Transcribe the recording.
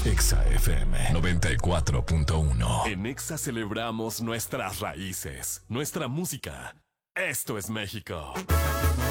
Exa FM 94.1. En Exa celebramos nuestras raíces, nuestra música. Esto es México.